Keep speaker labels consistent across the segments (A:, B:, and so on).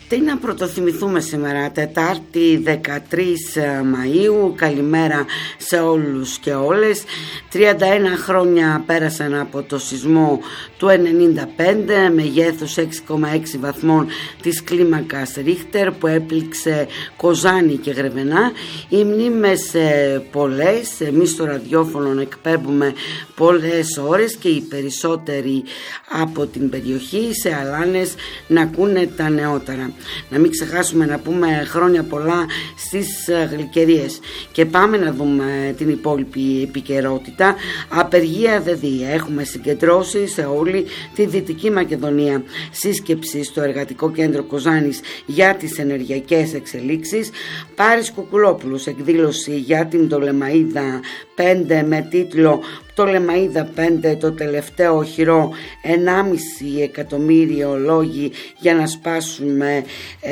A: Τι να πρωτοθυμηθούμε σήμερα, Τετάρτη 13 Μαΐου, καλημέρα σε όλους και όλες. 31 χρόνια πέρασαν από το σεισμό του 95, μεγέθους 6,6 βαθμών της κλίμακας Ρίχτερ που έπληξε Κοζάνη και Γρεβενά. Οι μνήμες πολλές, εμείς στο ραδιόφωνο εκπέμπουμε πολλές ώρες και οι περισσότεροι από την περιοχή σε αλάνες να ακούνε τα νεότερα. Να μην ξεχάσουμε να πούμε χρόνια πολλά στις γλυκερίες. Και πάμε να δούμε την υπόλοιπη επικαιρότητα. Απεργία ΔΕΔΗ. Έχουμε συγκεντρώσει σε όλη τη Δυτική Μακεδονία σύσκεψη στο Εργατικό Κέντρο Κοζάνης για τις ενεργειακές εξελίξεις. Πάρης Κουκουλόπουλος, εκδήλωση για την Πτολεμαΐδα 5 με τίτλο Πτολεμαΐδα 5, το τελευταίο οχυρό, 1,5 εκατομμύριο λόγοι για να σπάσουμε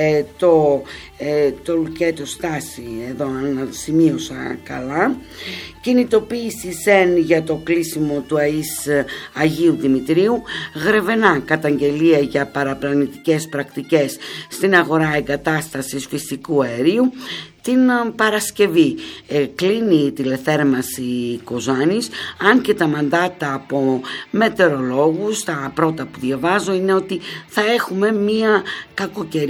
A: το λουκέτο στάση. Εδώ αν σημείωσα καλά. Κινητοποίηση ΣΕΝ για το κλείσιμο του ΑΙΣ Αγίου Δημητρίου. Γρεβενά, καταγγελία για παραπλανητικές πρακτικές στην αγορά εγκατάστασης φυσικού αερίου. Την Παρασκευή κλείνει η τηλεθέρμανση Κοζάνης, αν και τα μαντάτα από μετεωρολόγους, τα πρώτα που διαβάζω είναι ότι θα έχουμε μία κακοκαιρία